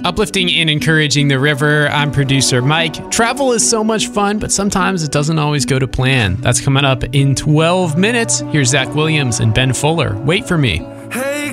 Uplifting and encouraging the river. I'm producer Mike. Travel is so much fun, but sometimes it doesn't always go to plan. That's coming up in 12 minutes. Here's Zach Williams and Ben Fuller. Wait for Me.